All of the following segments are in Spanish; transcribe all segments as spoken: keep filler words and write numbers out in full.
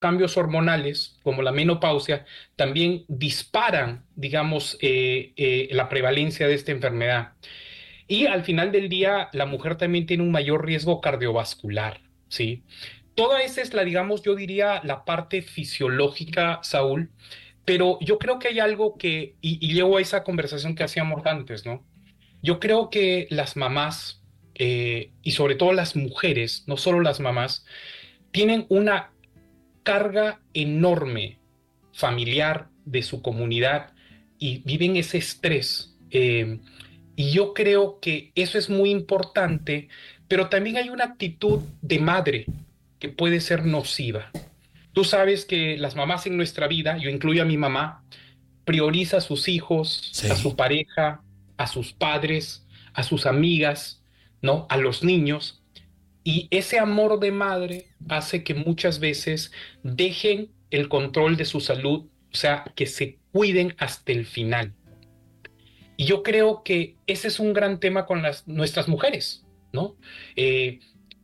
cambios hormonales, como la menopausia, también disparan, digamos, eh, eh, la prevalencia de esta enfermedad. Y al final del día, la mujer también tiene un mayor riesgo cardiovascular, ¿sí? Toda esa es la, digamos, yo diría, la parte fisiológica, Saúl, pero yo creo que hay algo que, y, y llevo a esa conversación que hacíamos antes, ¿no? Yo creo que las mamás, eh, y sobre todo las mujeres, no solo las mamás, tienen una carga enorme familiar de su comunidad y viven ese estrés. Eh, y yo creo que eso es muy importante, pero también hay una actitud de madre que puede ser nociva. Tú sabes que las mamás en nuestra vida, yo incluyo a mi mamá, prioriza a sus hijos, a Sí. su pareja, a sus padres, a sus amigas, ¿no? A los niños. Y ese amor de madre hace que muchas veces dejen el control de su salud, o sea, que se cuiden hasta el final. Y yo creo que ese es un gran tema con las, nuestras mujeres, ¿no? Eh,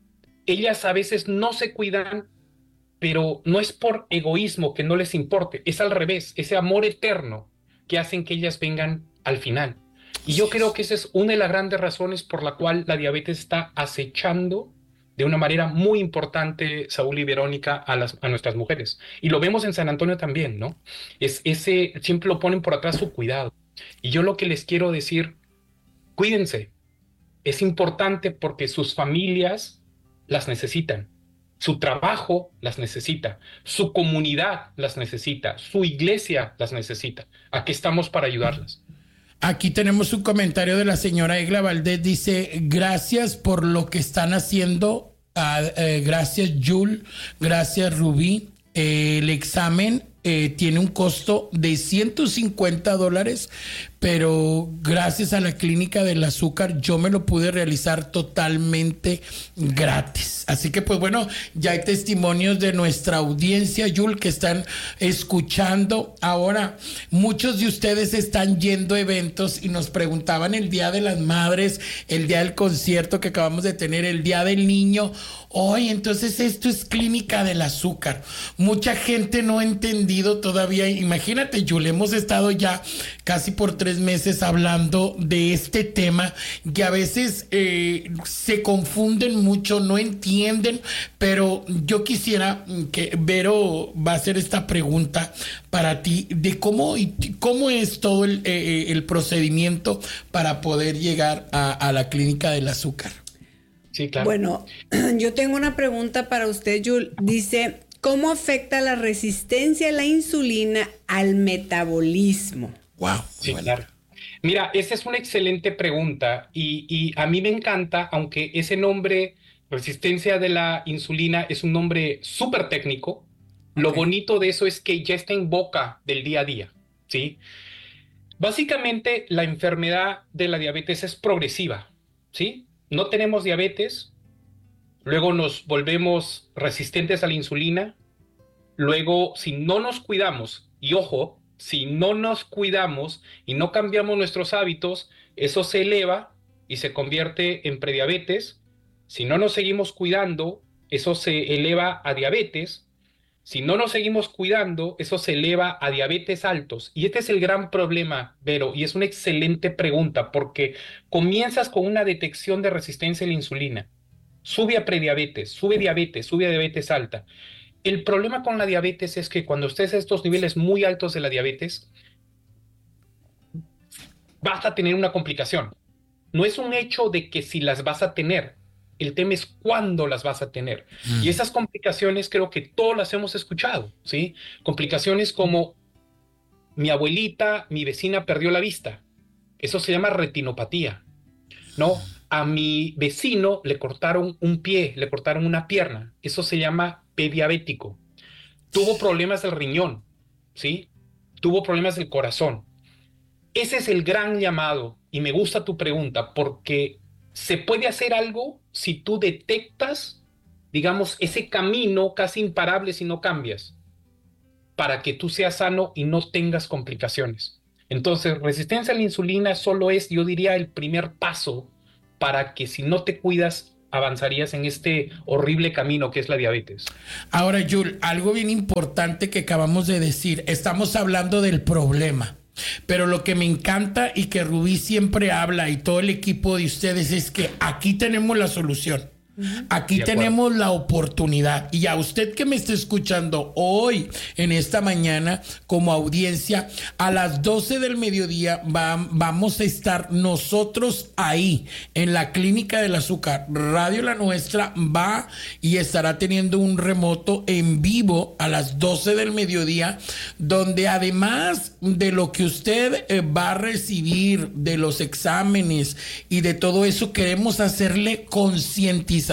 ellas a veces no se cuidan, pero no es por egoísmo que no les importe, es al revés, ese amor eterno que hacen que ellas vengan al final. Y Así yo creo es. que esa es una de las grandes razones por la cual la diabetes está acechando de una manera muy importante, Saúl y Verónica, a, las, a nuestras mujeres. Y lo vemos en San Antonio también, ¿no? Es ese, siempre lo ponen por atrás su cuidado. Y yo lo que les quiero decir, cuídense, es importante porque sus familias las necesitan, su trabajo las necesita, su comunidad las necesita, su iglesia las necesita. Aquí estamos para ayudarlas. Aquí tenemos un comentario de la señora Egla Valdés. Dice, gracias por lo que están haciendo. Ah, eh, gracias, Jul. Gracias, Rubí. Eh, el examen eh, tiene un costo de ciento cincuenta dólares, pero gracias a la clínica del azúcar yo me lo pude realizar totalmente gratis. Así que pues bueno, ya hay testimonios de nuestra audiencia, Yul, que están escuchando. Ahora, muchos de ustedes están yendo a eventos y nos preguntaban el Día de las Madres, el día del concierto que acabamos de tener, el Día del Niño. Oye, entonces esto es clínica del azúcar. Mucha gente no ha entendido todavía. Imagínate, Yul, hemos estado ya casi por tres meses hablando de este tema que a veces eh, se confunden mucho, no entienden, pero yo quisiera que Vero va a hacer esta pregunta para ti de cómo, cómo es todo el, eh, el procedimiento para poder llegar a, a la clínica del azúcar. Sí, claro. Bueno, yo tengo una pregunta para usted, Jul. Dice, ¿cómo afecta la resistencia a la insulina al metabolismo? Wow. Sí, Bueno. claro. Mira, esa es una excelente pregunta y, y a mí me encanta, aunque ese nombre, resistencia de la insulina, es un nombre súper técnico, lo Ok. bonito de eso es que ya está en boca del día a día, ¿sí? Básicamente, la enfermedad de la diabetes es progresiva, ¿sí? No tenemos diabetes, luego nos volvemos resistentes a la insulina, luego si no nos cuidamos, y ojo, si no nos cuidamos y no cambiamos nuestros hábitos, eso se eleva y se convierte en prediabetes. Si no nos seguimos cuidando, eso se eleva a diabetes. Si no nos seguimos cuidando, eso se eleva a diabetes altos. Y este es el gran problema, Vero, y es una excelente pregunta, porque comienzas con una detección de resistencia a la insulina, sube a prediabetes, sube diabetes, sube a diabetes alta. El problema con la diabetes es que cuando estés a estos niveles muy altos de la diabetes, vas a tener una complicación. No es un hecho de que si las vas a tener, el tema es cuándo las vas a tener. Y Mm. esas complicaciones creo que todas las hemos escuchado, ¿sí? Complicaciones como mi abuelita, mi vecina perdió la vista. Eso se llama retinopatía, ¿no? A mi vecino le cortaron un pie, le cortaron una pierna. Eso se llama pediabético. Tuvo problemas del riñón, ¿sí? Tuvo problemas del corazón. Ese es el gran llamado y me gusta tu pregunta porque se puede hacer algo si tú detectas, digamos, ese camino casi imparable si no cambias para que tú seas sano y no tengas complicaciones. Entonces, resistencia a la insulina solo es, yo diría, el primer paso para que si no te cuidas avanzarías en este horrible camino que es la diabetes. Ahora, Yul, algo bien importante que acabamos de decir, estamos hablando del problema, pero lo que me encanta y que Rubí siempre habla y todo el equipo de ustedes es que aquí tenemos la solución. Aquí tenemos la oportunidad, y a usted que me está escuchando hoy en esta mañana como audiencia, a las doce del mediodía va, vamos a estar nosotros ahí en la Clínica del Azúcar. Radio La Nuestra va y estará teniendo un remoto en vivo a las doce del mediodía, donde además de lo que usted eh, va a recibir de los exámenes y de todo eso, queremos hacerle concientización.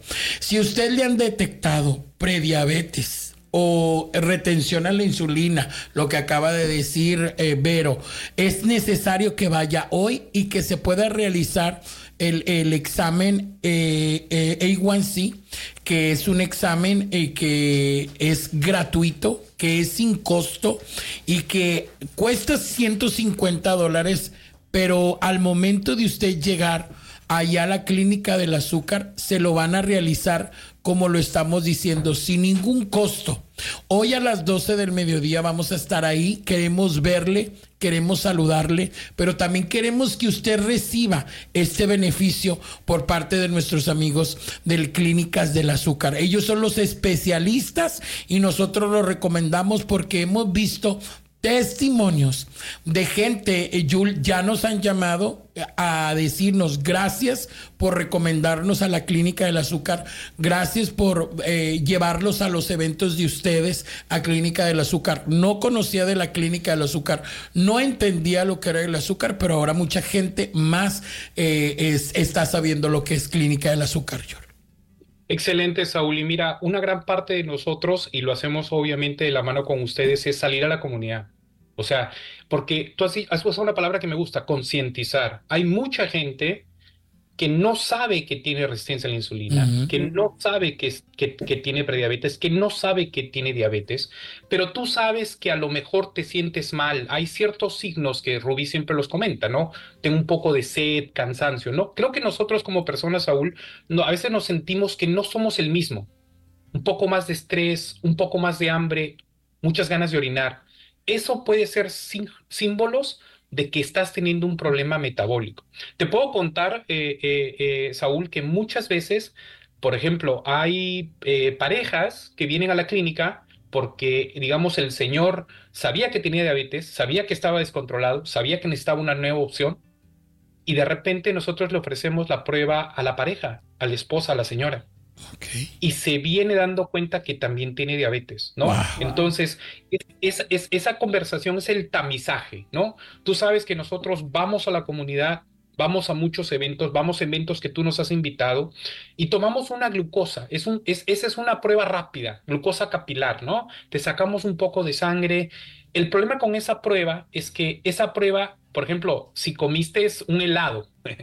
Si usted le han detectado prediabetes o retención a la insulina, lo que acaba de decir eh, Vero, es necesario que vaya hoy y que se pueda realizar el, el examen eh, eh, A uno C, que es un examen eh, que es gratuito, que es sin costo y que cuesta ciento cincuenta dólares, pero al momento de usted llegar allá a la Clínica del Azúcar, se lo van a realizar como lo estamos diciendo, sin ningún costo. Hoy a las doce del mediodía vamos a estar ahí, queremos verle, queremos saludarle, pero también queremos que usted reciba este beneficio por parte de nuestros amigos del Clínicas del Azúcar. Ellos son los especialistas y nosotros los recomendamos porque hemos visto testimonios de gente, eh, Yul, ya nos han llamado a decirnos gracias por recomendarnos a la Clínica del Azúcar, gracias por eh, llevarlos a los eventos de ustedes a Clínica del Azúcar. No conocía de la Clínica del Azúcar, no entendía lo que era el azúcar, pero ahora mucha gente más eh, es, está sabiendo lo que es Clínica del Azúcar, Yul. Excelente, Saúl. Y mira, una gran parte de nosotros, y lo hacemos obviamente de la mano con ustedes, es salir a la comunidad. O sea, porque tú has, has usado una palabra que me gusta, concientizar. Hay mucha gente que no sabe que tiene resistencia a la insulina, uh-huh. que no sabe que, es, que, que tiene prediabetes, que no sabe que tiene diabetes, pero tú sabes que a lo mejor te sientes mal. Hay ciertos signos que Rubí siempre los comenta, ¿no? Tengo un poco de sed, cansancio, ¿no? Creo que nosotros como personas, Saúl, no, a veces nos sentimos que no somos el mismo. Un poco más de estrés, un poco más de hambre, muchas ganas de orinar. Eso puede ser sí, símbolos de que estás teniendo un problema metabólico. Te puedo contar, eh, eh, eh, Saúl, que muchas veces, por ejemplo, hay eh, parejas que vienen a la clínica porque, digamos, el señor sabía que tenía diabetes, sabía que estaba descontrolado, sabía que necesitaba una nueva opción, y de repente nosotros le ofrecemos la prueba a la pareja, a la esposa, a la señora. Okay. Y se viene dando cuenta que también tiene diabetes, ¿no? Wow. Entonces, es, es, es, esa conversación es el tamizaje, ¿no? Tú sabes que nosotros vamos a la comunidad, vamos a muchos eventos, vamos a eventos que tú nos has invitado y tomamos una glucosa. Es un, es, esa es una prueba rápida, glucosa capilar, ¿no? Te sacamos un poco de sangre. El problema con esa prueba es que esa prueba, por ejemplo, si comiste un helado,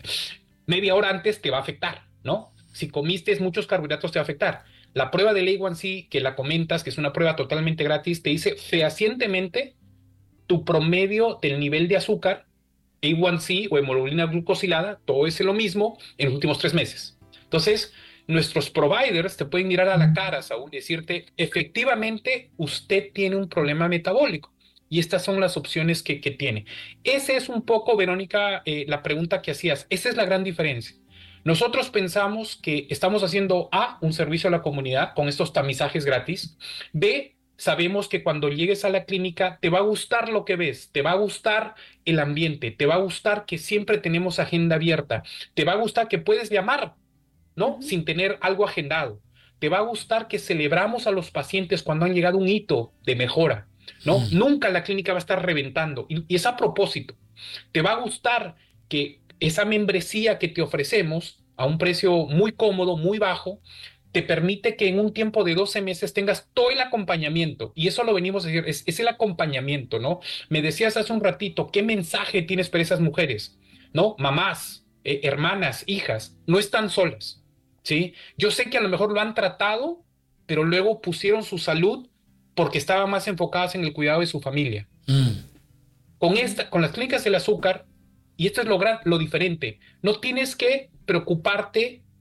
media hora antes te va a afectar, ¿no? Si comiste muchos carbohidratos te va a afectar. La prueba del A uno C, que la comentas, que es una prueba totalmente gratis, te dice fehacientemente tu promedio del nivel de azúcar, A uno C o hemoglobina glucosilada, todo es lo mismo en los últimos tres meses. Entonces, nuestros providers te pueden mirar a la cara, Saúl, y decirte, efectivamente, usted tiene un problema metabólico. Y estas son las opciones que, que tiene. Esa es un poco, Verónica, eh, la pregunta que hacías. Esa es la gran diferencia. Nosotros pensamos que estamos haciendo A, un servicio a la comunidad con estos tamizajes gratis. B, sabemos que cuando llegues a la clínica te va a gustar lo que ves, te va a gustar el ambiente, te va a gustar que siempre tenemos agenda abierta, te va a gustar que puedes llamar, ¿no? Sin tener algo agendado. Te va a gustar que celebramos a los pacientes cuando han llegado a un hito de mejora, ¿no? Mm. Nunca la clínica va a estar reventando y, y es a propósito. Te va a gustar que esa membresía que te ofrecemos a un precio muy cómodo, muy bajo, te permite que en un tiempo de doce meses tengas todo el acompañamiento. Y eso lo venimos a decir, es, es el acompañamiento, ¿no? Me decías hace un ratito, ¿qué mensaje tienes para esas mujeres? ¿No? Mamás, eh, hermanas, hijas, no están solas, ¿sí? Yo sé que a lo mejor lo han tratado, pero luego pusieron su salud porque estaban más enfocadas en el cuidado de su familia. Mm. Con, esta, con las clínicas del azúcar, y esto es lo, gran, lo diferente, no tienes que preocuparte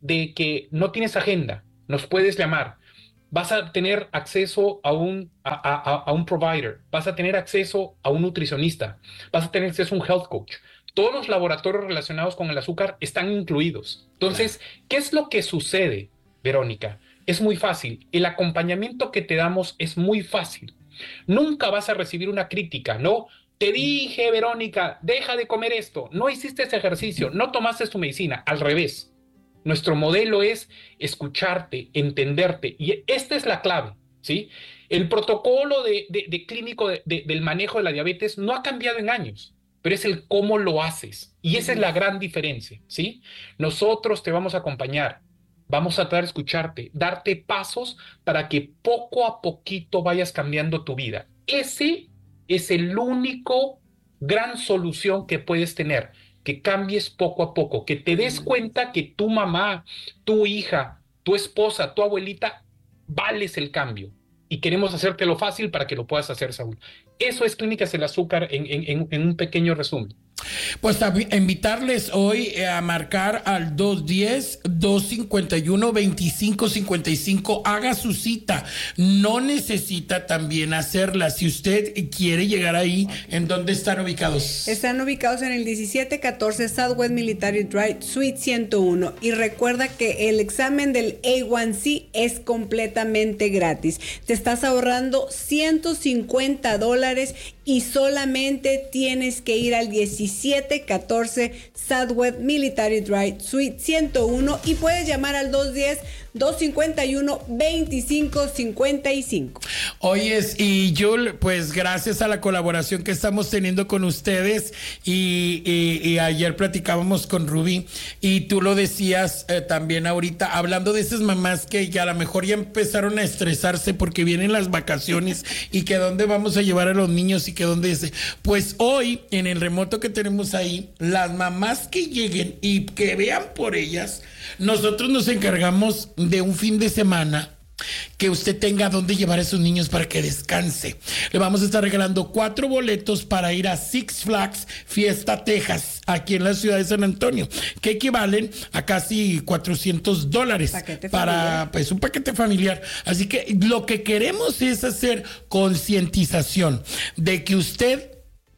de que no tienes agenda, nos puedes llamar. Vas a tener acceso a un, a, a, a un provider, vas a tener acceso a un nutricionista, vas a tener acceso a un health coach. Todos los laboratorios relacionados con el azúcar están incluidos. Entonces, ¿qué es lo que sucede, Verónica? Es muy fácil. El acompañamiento que te damos es muy fácil. Nunca vas a recibir una crítica, ¿no? Te dije, Verónica, deja de comer esto. No hiciste ese ejercicio, no tomaste tu medicina. Al revés. Nuestro modelo es escucharte, entenderte. Y esta es la clave, ¿sí? El protocolo de, de, de clínico de, de, del manejo de la diabetes no ha cambiado en años, pero es el cómo lo haces. Y esa es la gran diferencia, ¿sí? Nosotros te vamos a acompañar, vamos a tratar de escucharte, darte pasos para que poco a poquito vayas cambiando tu vida. Ese es el único gran solución que puedes tener, que cambies poco a poco, que te des cuenta que tu mamá, tu hija, tu esposa, tu abuelita, vales el cambio. Y queremos hacértelo fácil para que lo puedas hacer, Saúl. Eso es Clínicas del Azúcar en, en, en un pequeño resumen. Pues a invitarles hoy a marcar al dos uno cero, dos cinco uno, dos cinco cinco cinco. Haga su cita. No necesita también hacerla. Si usted quiere llegar ahí, ¿en dónde están ubicados? Están ubicados en el diecisiete catorce Southwest Military Drive, Suite ciento uno. Y recuerda que el examen del A uno C es completamente gratis. Te estás ahorrando ciento cincuenta dólares y solamente tienes que ir al diecisiete catorce Southwest Military Drive, Suite ciento uno, y puedes llamar al dos uno cero, dos cinco uno, dos cinco cinco cinco. Oyes, y Jul, pues gracias a la colaboración que estamos teniendo con ustedes, y, y, y ayer platicábamos con Rubí, y tú lo decías eh, también ahorita, hablando de esas mamás que ya a lo mejor ya empezaron a estresarse porque vienen las vacaciones y que dónde vamos a llevar a los niños y que dónde es. Pues hoy, en el remoto que tenemos ahí, las mamás que lleguen y que vean por ellas, nosotros nos encargamos de un fin de semana que usted tenga dónde llevar a esos niños para que descanse. Le vamos a estar regalando cuatro boletos para ir a Six Flags Fiesta Texas, aquí en la ciudad de San Antonio, que equivalen a casi cuatrocientos dólares para pues, un paquete familiar. Así que lo que queremos es hacer concientización de que usted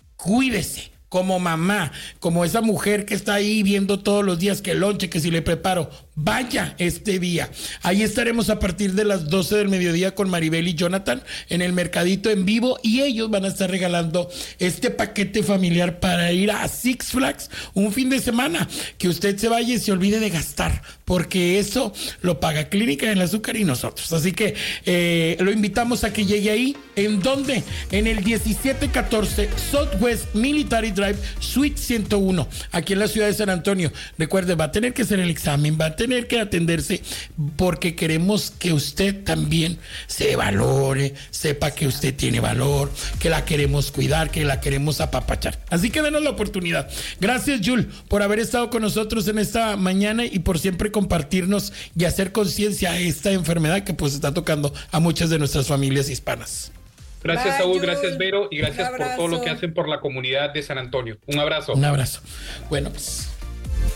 cuídese como mamá, como esa mujer que está ahí viendo todos los días que el lonche, que si le preparo, vaya este día. Ahí estaremos a partir de las doce del mediodía con Maribel y Jonathan en el mercadito en vivo, y ellos van a estar regalando este paquete familiar para ir a Six Flags un fin de semana, que usted se vaya y se olvide de gastar, porque eso lo paga Clínica del Azúcar y nosotros. Así que eh, lo invitamos a que llegue ahí. ¿En dónde? En el diecisiete catorce Southwest Military Drive, Suite ciento uno, aquí en la ciudad de San Antonio. Recuerde, va a tener que hacer el examen, va a tener que atenderse, porque queremos que usted también se valore, sepa que usted tiene valor, que la queremos cuidar, que la queremos apapachar. Así que denos la oportunidad. Gracias, Jul, por haber estado con nosotros en esta mañana y por siempre compartirnos y hacer conciencia a esta enfermedad que pues está tocando a muchas de nuestras familias hispanas. Gracias, Bye, Saúl, Jul. gracias, Vero, y gracias por todo lo que hacen por la comunidad de San Antonio. Un abrazo. Un abrazo. Bueno, pues